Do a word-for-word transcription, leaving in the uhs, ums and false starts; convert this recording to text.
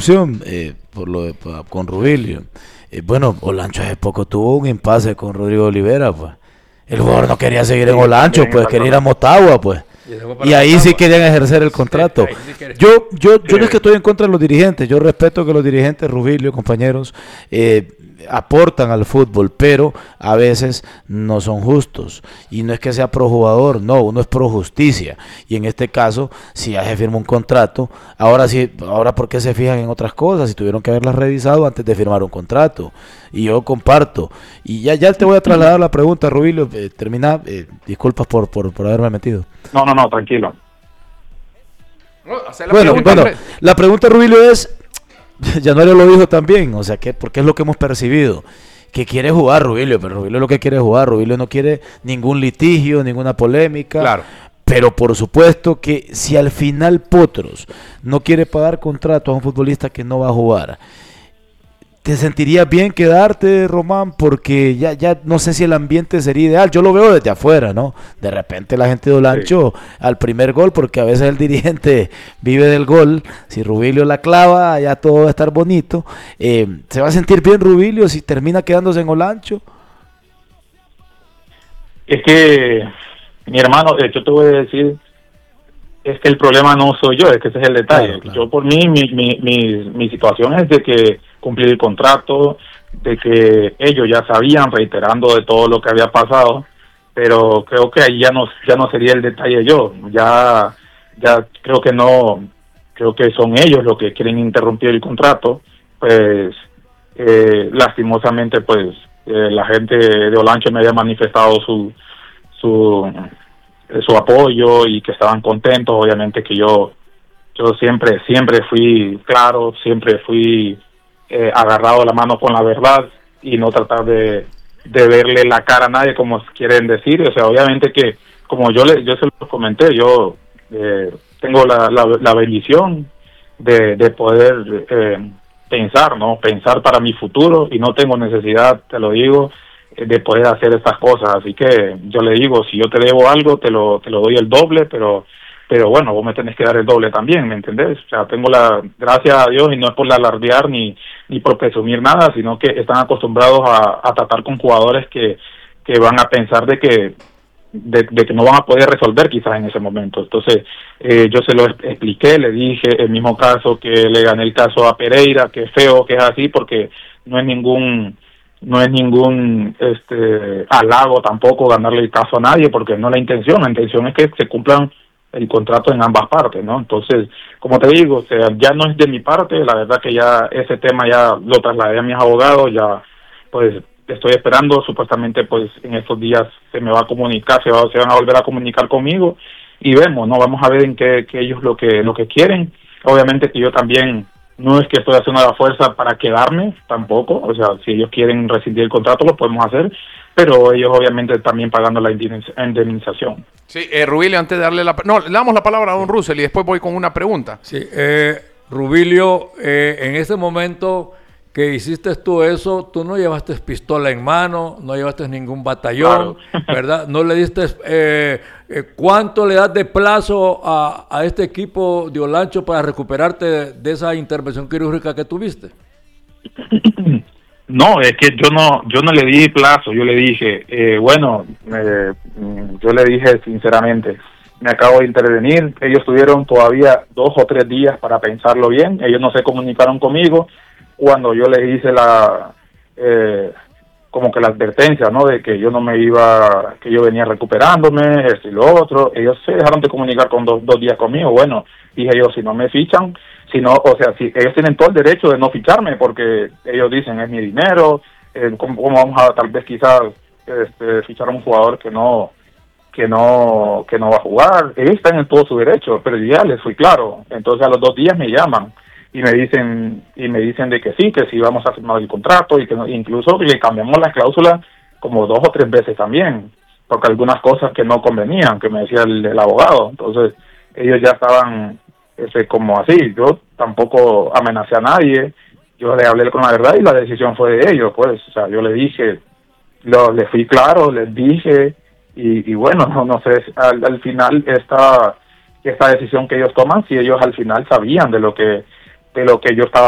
opción eh, por lo de, pa, con Rubilio. Eh, bueno, Olancho hace poco tuvo un impasse con Rodrigo Olivera, pues. El jugador no quería seguir sí, en Olancho, pues quería ir a Motagua, pues. Y, y ahí sí querían ejercer el contrato. Sí, sí yo yo, yo no es que estoy en contra de los dirigentes, yo respeto que los dirigentes, Rubilio, compañeros, eh, aportan al fútbol, pero a veces no son justos. Y no es que sea pro jugador, no, uno es pro justicia. Y en este caso, si ya se firma un contrato, ahora sí, ahora ¿por qué se fijan en otras cosas? Si tuvieron que haberlas revisado antes de firmar un contrato. Y yo comparto. Y ya, ya te voy a trasladar la pregunta, Rubilio. Eh, termina, eh, disculpas por, por, por haberme metido. No, no, no, tranquilo. No, la bueno, pregunta, bueno, la pregunta, Rubilio, es, Yanorio lo dijo también, o sea, que porque es lo que hemos percibido, que quiere jugar Rubilio, pero Rubilio lo que quiere es jugar, Rubilio no quiere ningún litigio, ninguna polémica. Claro. Pero por supuesto que si al final Potros no quiere pagar contrato a un futbolista que no va a jugar, ¿te sentirías bien quedarte, Román? Porque ya, ya no sé si el ambiente sería ideal. Yo lo veo desde afuera, ¿no? De repente la gente de Olancho sí. al primer gol, porque a veces el dirigente vive del gol. Si Rubilio la clava, ya todo va a estar bonito. Eh, ¿Se va a sentir bien Rubilio si termina quedándose en Olancho? Es que, mi hermano, yo te voy a decir, es que el problema no soy yo, es que ese es el detalle. Claro, claro. Yo por mí, mi, mi, mi, mi situación es de que cumplir el contrato, de que ellos ya sabían, reiterando de todo lo que había pasado, pero creo que ahí ya no ya no sería el detalle yo, ya ya creo que no, creo que son ellos los que quieren interrumpir el contrato, pues eh, lastimosamente pues eh, la gente de Olancho me había manifestado su su su apoyo y que estaban contentos, obviamente que yo yo siempre siempre fui claro, siempre fui Eh, agarrado la mano con la verdad y no tratar de, de verle la cara a nadie como quieren decir. O sea, obviamente que como yo le, yo se lo comenté, yo eh, tengo la, la, la bendición de, de poder eh, pensar, ¿no? Pensar para mi futuro y no tengo necesidad, te lo digo, de poder hacer estas cosas. Así que yo le digo, si yo te debo algo, te lo, te lo doy el doble, pero pero bueno, vos me tenés que dar el doble también, ¿me entendés? O sea, tengo la, gracias a Dios, y no es por alardear ni, ni por presumir nada, sino que están acostumbrados a, a tratar con jugadores que, que van a pensar de que de, de que no van a poder resolver quizás en ese momento. Entonces, eh, yo se lo expliqué, le dije el mismo caso que le gané el caso a Pereira, que es feo que es así, porque no es ningún no es ningún este halago tampoco ganarle el caso a nadie, porque no es la intención, la intención es que se cumplan el contrato en ambas partes, ¿no? Entonces, como te digo, o sea, ya no es de mi parte, la verdad que ya ese tema ya lo trasladé a mis abogados, ya pues estoy esperando, supuestamente pues en estos días se me va a comunicar, se, va, se van a volver a comunicar conmigo y vemos, ¿no? Vamos a ver en qué, qué ellos lo que lo que quieren. Obviamente que yo también no es que estoy haciendo la fuerza para quedarme, tampoco, o sea, si ellos quieren rescindir el contrato lo podemos hacer, pero ellos obviamente también pagando la indemnización. Sí, eh, Rubilio, antes de darle la... No, le damos la palabra a don Russell y después voy con una pregunta. Sí, eh, Rubilio, eh, en ese momento que hiciste tú eso, tú no llevaste pistola en mano, no llevaste ningún batallón, claro. ¿Verdad? No le diste... Eh, eh, ¿Cuánto le das de plazo a, a este equipo de Olancho para recuperarte de, de esa intervención quirúrgica que tuviste? No, es que yo no yo no le di plazo, yo le dije, eh, bueno, eh, yo le dije sinceramente, me acabo de intervenir, ellos tuvieron todavía dos o tres días para pensarlo bien, ellos no se comunicaron conmigo cuando yo les hice la, eh, como que la advertencia, ¿no? De que yo no me iba, que yo venía recuperándome, esto y lo otro, ellos se dejaron de comunicar con dos, dos días conmigo, bueno, dije yo, si no me fichan, si no, o sea, si ellos tienen todo el derecho de no ficharme, porque ellos dicen es mi dinero, eh, ¿cómo, cómo vamos a tal vez quizás este, fichar a un jugador que no que no que no va a jugar? Ellos están en todo su derecho, pero ya les fui claro. Entonces a los dos días me llaman y me dicen y me dicen de que sí, que sí vamos a firmar el contrato y que no, incluso le cambiamos las cláusulas como dos o tres veces también, porque algunas cosas que no convenían, que me decía el, el abogado. Entonces ellos ya estaban ese como así, yo tampoco amenacé a nadie, yo le hablé con la verdad y la decisión fue de ellos, pues, o sea, yo le dije, lo, les fui claro, les dije, y, y bueno, no, no sé, al, al final esta, esta decisión que ellos toman, si ellos al final sabían de lo que, de lo que yo estaba